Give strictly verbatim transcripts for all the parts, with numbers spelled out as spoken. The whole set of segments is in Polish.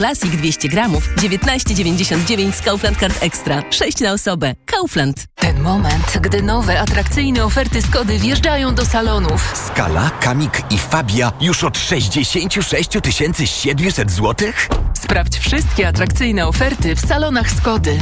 Classic dwieście gramów, dziewiętnaście dziewięćdziesiąt dziewięć z Kaufland Card Extra. sześć na osobę. Kaufland. Ten moment, gdy nowe, atrakcyjne oferty Skody wjeżdżają do salonów. Skala, Kamik i Fabia już od sześćdziesiąt sześć tysięcy siedemset złotych? Sprawdź wszystkie atrakcyjne oferty w salonach Skody.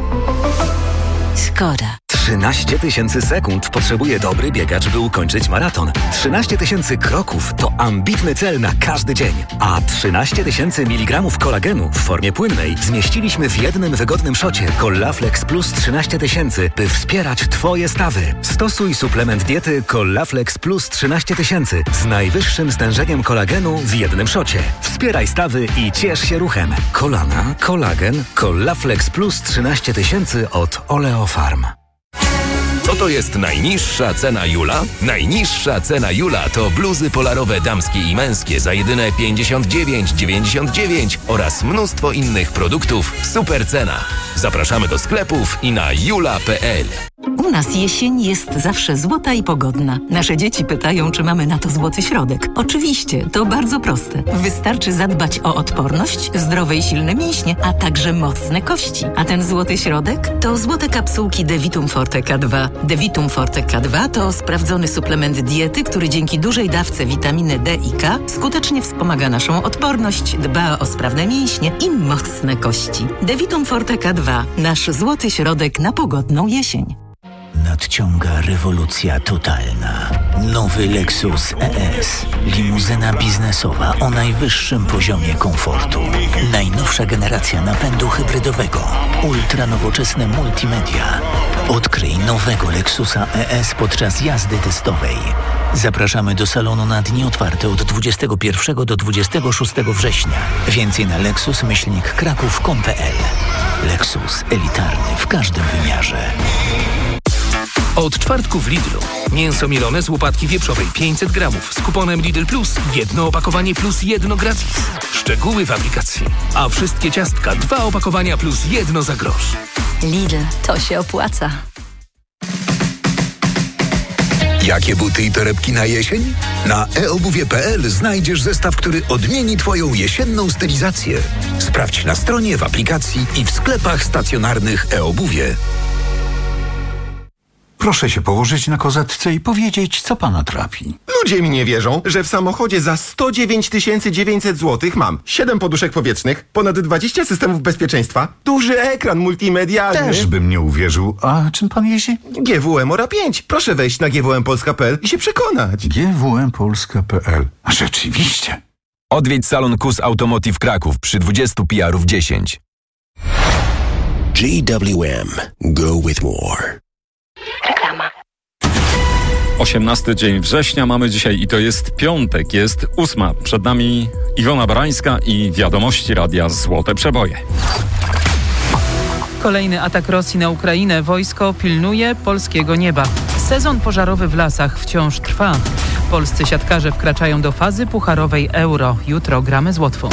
Skoda. trzynaście tysięcy sekund potrzebuje dobry biegacz, by ukończyć maraton. trzynaście tysięcy kroków to ambitny cel na każdy dzień. A trzynaście tysięcy miligramów kolagenu w formie płynnej zmieściliśmy w jednym wygodnym szocie Collaflex Plus trzynaście tysięcy, by wspierać Twoje stawy. Stosuj suplement diety Collaflex Plus trzynaście tysięcy z najwyższym stężeniem kolagenu w jednym szocie. Wspieraj stawy i ciesz się ruchem. Kolana, kolagen, Collaflex Plus trzynaście tysięcy od Oleofarm. Co to jest najniższa cena Jula? Najniższa cena Jula to bluzy polarowe damskie i męskie za jedyne pięćdziesiąt dziewięć dziewięćdziesiąt dziewięć oraz mnóstwo innych produktów w super cenach. Zapraszamy do sklepów i na jula kropka pe el. U nas jesień jest zawsze złota i pogodna. Nasze dzieci pytają, czy mamy na to złoty środek. Oczywiście, to bardzo proste. Wystarczy zadbać o odporność, zdrowe i silne mięśnie, a także mocne kości. A ten złoty środek to złote kapsułki Devitum Forte K dwa. Devitum Forte K dwa to sprawdzony suplement diety, który dzięki dużej dawce witaminy D i K skutecznie wspomaga naszą odporność, dba o sprawne mięśnie i mocne kości. Devitum Forte K dwa. Nasz złoty środek na pogodną jesień. Nadciąga rewolucja totalna. Nowy Lexus E S. Limuzyna biznesowa o najwyższym poziomie komfortu. Najnowsza generacja napędu hybrydowego. Ultranowoczesne multimedia. Odkryj nowego Lexusa E S podczas jazdy testowej. Zapraszamy do salonu na dni otwarte od dwudziestego pierwszego do dwudziestego szóstego września. Więcej na lexus myślnik kraków kropka com kropka pe el. Lexus elitarny w każdym wymiarze. Od czwartku w Lidlu. Mięso mielone z łopatki wieprzowej pięćset gramów z kuponem Lidl Plus. Jedno opakowanie plus jedno gratis. Szczegóły w aplikacji. A wszystkie ciastka dwa opakowania plus jedno za grosz. Lidl, to się opłaca. Jakie buty i torebki na jesień? Na e obuwie kropka pe el znajdziesz zestaw, który odmieni Twoją jesienną stylizację. Sprawdź na stronie, w aplikacji i w sklepach stacjonarnych e-obuwie. Proszę się położyć na kozetce i powiedzieć, co pana trapi. Ludzie mi nie wierzą, że w samochodzie za sto dziewięć tysięcy dziewięćset złotych mam siedem poduszek powietrznych, ponad dwadzieścia systemów bezpieczeństwa, duży ekran multimedialny. Też bym nie uwierzył. A czym pan jeździ? G W M Ora pięć. Proszę wejść na g w m polska kropka pe el i się przekonać. G W M polska kropka pe el. A rzeczywiście. Odwiedź salon K U S Automotive Kraków przy dwudziestu P R ów dziesięć. G W M. Go with more. Reklama. osiemnasty dzień września mamy dzisiaj i to jest piątek, jest ósma. Przed nami Iwona Barańska i wiadomości Radia Złote Przeboje. Kolejny atak Rosji na Ukrainę. Wojsko pilnuje polskiego nieba. Sezon pożarowy w lasach wciąż trwa. Polscy siatkarze wkraczają do fazy pucharowej Euro. Jutro gramy z Łotwą.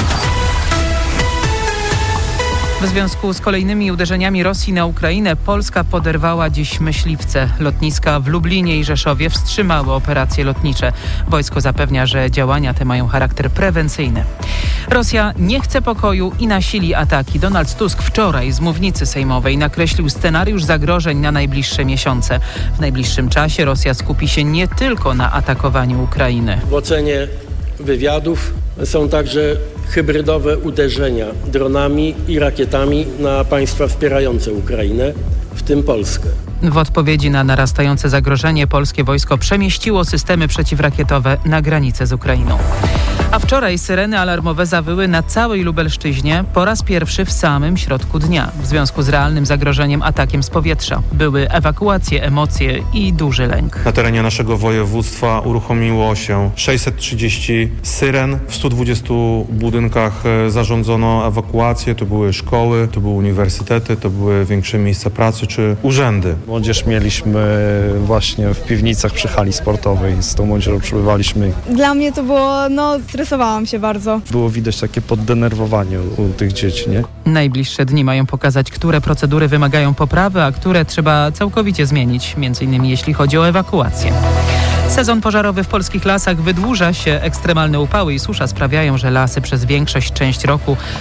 W związku z kolejnymi uderzeniami Rosji na Ukrainę Polska poderwała dziś myśliwce. Lotniska w Lublinie i Rzeszowie wstrzymały operacje lotnicze. Wojsko zapewnia, że działania te mają charakter prewencyjny. Rosja nie chce pokoju i nasili ataki. Donald Tusk wczoraj z mównicy sejmowej nakreślił scenariusz zagrożeń na najbliższe miesiące. W najbliższym czasie Rosja skupi się nie tylko na atakowaniu Ukrainy. W ocenie wywiadów są także hybrydowe uderzenia dronami i rakietami na państwa wspierające Ukrainę, w tym Polskę. W odpowiedzi na narastające zagrożenie polskie wojsko przemieściło systemy przeciwrakietowe na granicę z Ukrainą. A wczoraj syreny alarmowe zawyły na całej Lubelszczyźnie po raz pierwszy w samym środku dnia. W związku z realnym zagrożeniem atakiem z powietrza. Były ewakuacje, emocje i duży lęk. Na terenie naszego województwa uruchomiło się sześćset trzydzieści syren. W stu dwudziestu budynkach zarządzono ewakuację. To były szkoły, to były uniwersytety, to były większe miejsca pracy czy urzędy. Młodzież mieliśmy właśnie w piwnicach przy hali sportowej. Z tą młodzieżą przebywaliśmy. Dla mnie to było, no, stresowałam się bardzo. Było widać takie poddenerwowanie u tych dzieci, nie? Najbliższe dni mają pokazać, które procedury wymagają poprawy, a które trzeba całkowicie zmienić, między innymi jeśli chodzi o ewakuację. Sezon pożarowy w polskich lasach wydłuża się. Ekstremalne upały i susza sprawiają, że lasy przez większość część roku